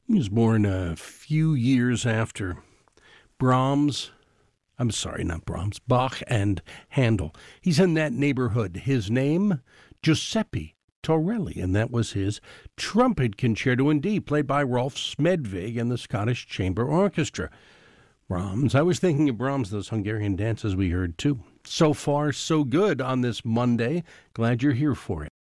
He was born a few years after Bach and Handel. He's in that neighborhood. His name, Giuseppe Torelli, and that was his trumpet concerto in D, played by Rolf Smedvig and the Scottish Chamber Orchestra. Brahms. I was thinking of Brahms, those Hungarian dances we heard too. So far, so good on this Monday. Glad you're here for it.